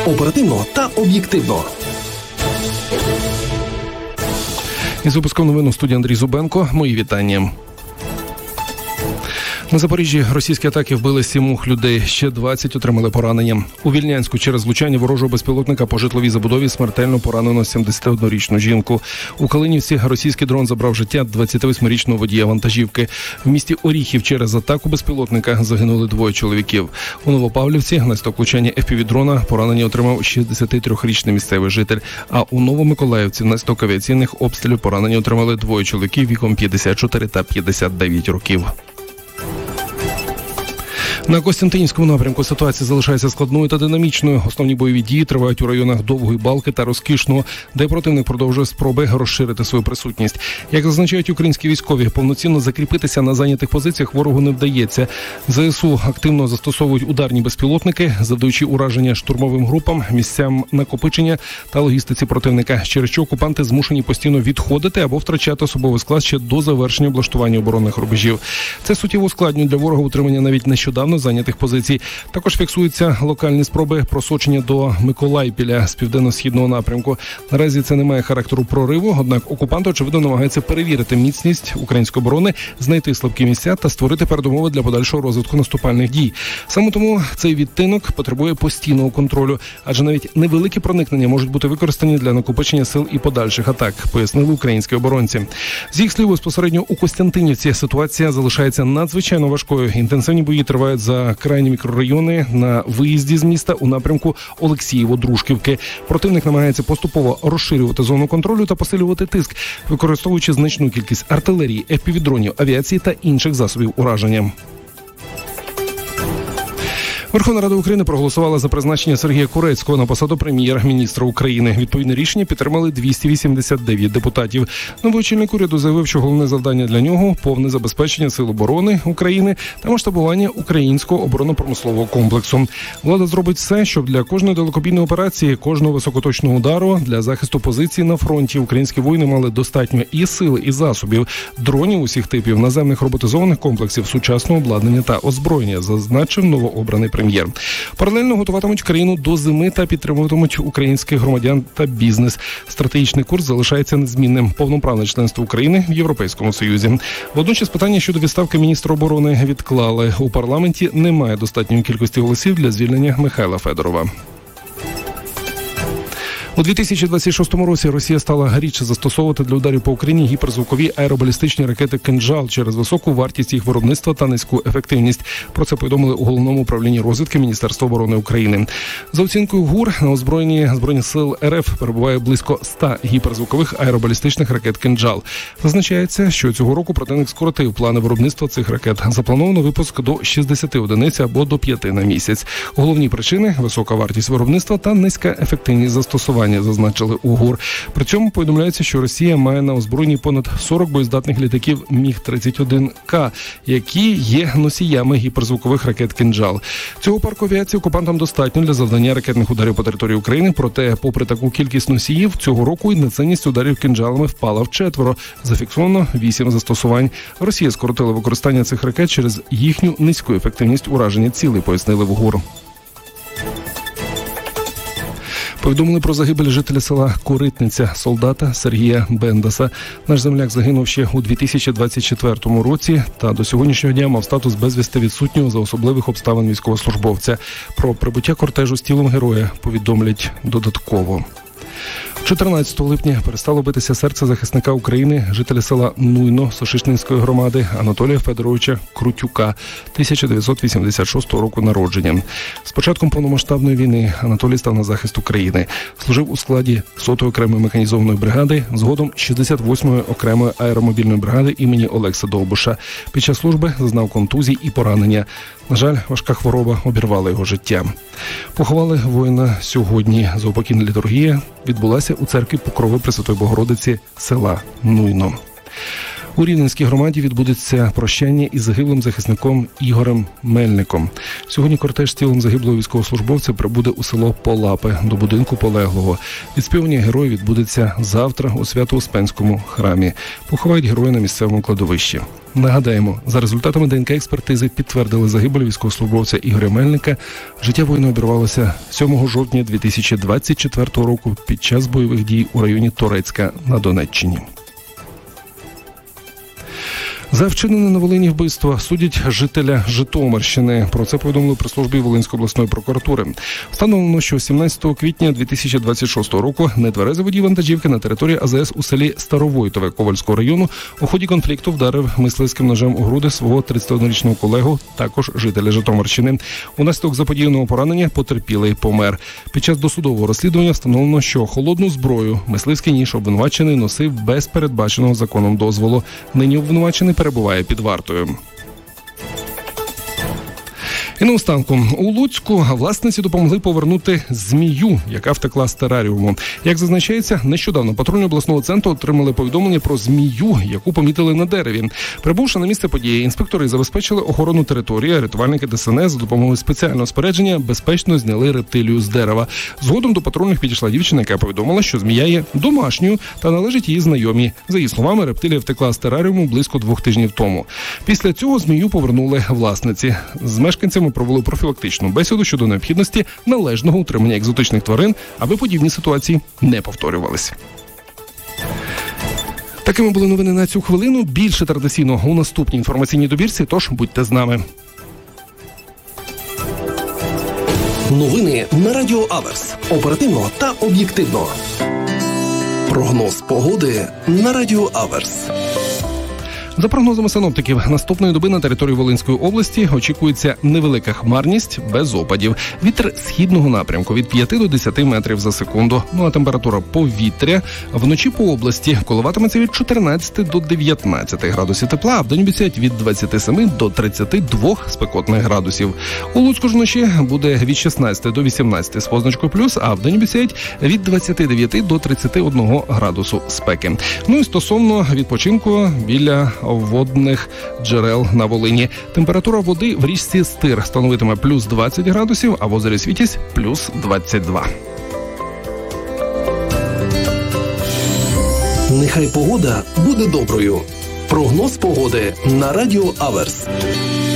Оперативно та об'єктивно. Із випуском новин у студії Андрій Зубенко. Мої вітання. На Запоріжжі російські атаки вбили 7 людей, ще 20 отримали поранення. У Вільнянську через влучання ворожого безпілотника по житловій забудові смертельно поранено 71-річну жінку. У Калинівці російський дрон забрав життя 28-річного водія вантажівки. В місті Оріхів через атаку безпілотника загинули 2 чоловіків. У Новопавлівці внаслідок влучання FPV-дрона поранення отримав 63-річний місцевий житель. А у Новомиколаївці внаслідок авіаційних обстрілів поранення отримали 2 чоловіків віком 54 та 59 років. На Костянтинівському напрямку ситуація залишається складною та динамічною. Основні бойові дії тривають у районах Довгої Балки та Розкішного, де противник продовжує спроби розширити свою присутність. Як зазначають українські військові, повноцінно закріпитися на зайнятих позиціях ворогу не вдається. ЗСУ активно застосовують ударні безпілотники, завдаючи ураження штурмовим групам, місцям накопичення та логістиці противника, через що окупанти змушені постійно відходити або втрачати особовий склад ще до завершення облаштування оборонних рубежів. Це суттєво ускладнює для ворога утримання навіть нещодавно зайнятих позицій. Також фіксуються локальні спроби просочення до Миколайпіля з південно-східного напрямку. Наразі це не має характеру прориву, однак окупанти, очевидно, намагаються перевірити міцність української оборони, знайти слабкі місця та створити передумови для подальшого розвитку наступальних дій. Саме тому цей відтинок потребує постійного контролю, адже навіть невеликі проникнення можуть бути використані для накопичення сил і подальших атак, пояснили українські оборонці. З їх слів, безпосередньо у Костянтинівці ситуація залишається надзвичайно важкою. Інтенсивні бої тривають за крайні мікрорайони на виїзді з міста у напрямку Олексієво-Дружківки. Противник намагається поступово розширювати зону контролю та посилювати тиск, використовуючи значну кількість артилерії, FPV-дронів, авіації та інших засобів ураження. Верховна Рада України проголосувала за призначення Сергія Курецького на посаду прем'єр-міністра України. Відповідне рішення підтримали 289 депутатів. Новий очільник уряду заявив, що головне завдання для нього – повне забезпечення Сил оборони України та масштабування українського оборонно-промислового комплексу. Влада зробить все, щоб для кожної далекобійної операції, кожного високоточного удару, для захисту позицій на фронті українські воїни мали достатньо і сил, і засобів, дронів усіх типів, наземних роботизованих комплексів, сучасного обладнання та озброєння, зазначив новообраний прем'єр. Паралельно готуватимуть країну до зими та підтримуватимуть українських громадян та бізнес. Стратегічний курс залишається незмінним. Повноправне членство України в Європейському Союзі. Водночас питання щодо відставки міністра оборони відклали. У парламенті немає достатньої кількості голосів для звільнення Михайла Федорова. У 2026 році Росія стала гаряче застосовувати для ударів по Україні гіперзвукові аеробалістичні ракети «Кинжал» через високу вартість їх виробництва та низьку ефективність. Про це повідомили у Головному управлінні розвідки Міністерства оборони України. За оцінкою ГУР, на озброєнні Збройних сил РФ перебуває близько 100 гіперзвукових аеробалістичних ракет «Кинжал». Зазначається, що цього року противник скоротив плани виробництва цих ракет. Заплановано випуск до 60 одиниць або до 5 на місяць. Головні причини – висока вартість виробництва та низька ефективність застосування, зазначили у ГУР. При цьому повідомляється, що Росія має на озброєнні понад 40 боєздатних літаків Міг-31К, які є носіями гіперзвукових ракет «Кинжал». Цього парку авіації окупантам достатньо для завдання ракетних ударів по території України, проте, попри таку кількість носіїв, цього року інтенсивність ударів «Кинжалами» впала вчетверо. Зафіксовано 8 застосувань. Росія скоротила використання цих ракет через їхню низьку ефективність ураження цілей, пояснили в ГУР. Повідомили про загибель жителя села Коритниця, солдата Сергія Бендаса. Наш земляк загинув ще у 2024 році та до сьогоднішнього дня мав статус безвісти відсутнього за особливих обставин військовослужбовця. Про прибуття кортежу з тілом героя повідомлять додатково. 14 липня перестало битися серце захисника України, жителя села Нуйно Сошишнинської громади Анатолія Федоровича Крутюка, 1986 року народження. З початком повномасштабної війни Анатолій став на захист України. Служив у складі 100-ї окремої механізованої бригади, згодом 68-ї окремої аеромобільної бригади імені Олекса Довбуша. Під час служби зазнав контузій і поранення. На жаль, важка хвороба обірвала його життя. Поховали воїна сьогодні. Заупокійна літургія відбулася у церкві Покрови Пресвятої Богородиці села Нуйно. У Рівненській громаді відбудеться прощання із загиблим захисником Ігорем Мельником. Сьогодні кортеж з тілом загиблого військовослужбовця прибуде у село Полапи до будинку полеглого. Відспівання героя відбудеться завтра у Свято-Успенському храмі. Поховають героя на місцевому кладовищі. Нагадаємо, за результатами ДНК-експертизи підтвердили загибель військовослужбовця Ігоря Мельника. Життя воїна обірвалося 7 жовтня 2024 року під час бойових дій у районі Торецька на Донеччині. За вчинене на Волині вбивство судять жителя Житомирщини. Про це повідомили при службі Волинської обласної прокуратури. Встановлено, що 17 квітня 2026 року нетверезий водій вантажівки на території АЗС у селі Старовойтове Ковальського району у ході конфлікту вдарив мисливським ножем у груди свого 31-річного колегу, також жителя Житомирщини. Унаслідок заподіяного поранення потерпілий помер. Під час досудового розслідування встановлено, що холодну зброю мисливський ніж обвинувачений носив без передбаченого законом дозволу. Нині обвинувачений перебуває під вартою. І наостанку, у Луцьку власниці допомогли повернути змію, яка втекла з тераріуму. Як зазначається, нещодавно патрульні обласного центру отримали повідомлення про змію, яку помітили на дереві. Прибувши на місце події, інспектори забезпечили охорону території, а рятувальники ДСНС за допомогою спеціального спорядження безпечно зняли рептилію з дерева. Згодом до патрульних підійшла дівчина, яка повідомила, що змія є домашньою та належить її знайомій. За її словами, рептилія втекла з тераріуму близько 2 тижнів тому. Після цього змію повернули власниці. З мешканцями провели профілактичну бесіду щодо необхідності належного утримання екзотичних тварин, аби подібні ситуації не повторювалися. Такими були новини на цю хвилину. Більше традиційно у наступній інформаційній добірці, тож будьте з нами. Новини на Радіо Аверс. Оперативно та об'єктивно. Прогноз погоди на Радіо Аверс. За прогнозами синоптиків, наступної доби на території Волинської області очікується невелика хмарність без опадів. Вітер східного напрямку від 5 до 10 метрів за секунду. Ну а температура повітря вночі по області коливатиметься від 14 до 19 градусів тепла, а вдень обіцяють від 27 до 32 спекотних градусів. У Луцьку ж вночі буде від 16 до 18 з позначкою плюс, а вдень обіцяють від 29 до 31 градусу спеки. Ну і стосовно відпочинку біля водних джерел на Волині. Температура води в річці Стир становитиме плюс 20 градусів, а в озері Світязь плюс 22. Нехай погода буде доброю. Прогноз погоди на Радіо Аверс.